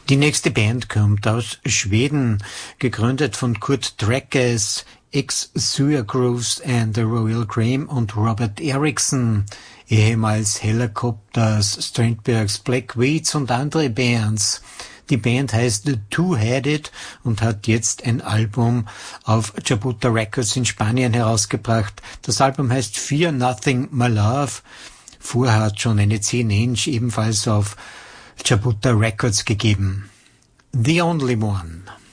Die nächste Band kommt aus Schweden, gegründet von Kurt Dreckes, ex-Syr Grooves and the Royal Graham und Robert Erickson, ehemals Helicopters, Strandbergs, Black Weeds und andere Bands. Die Band heißt Two-Headed und hat jetzt ein Album auf Jabuta Records in Spanien herausgebracht. Das Album heißt Fear Nothing My Love. Vorher hat schon eine 10-Inch ebenfalls auf Jabuta Records gegeben. The Only One.